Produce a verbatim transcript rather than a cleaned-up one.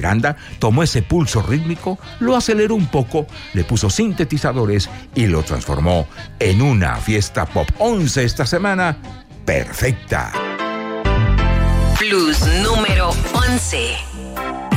Miranda tomó ese pulso rítmico, lo aceleró un poco, le puso sintetizadores y lo transformó en una fiesta pop once esta semana perfecta. Plus número once.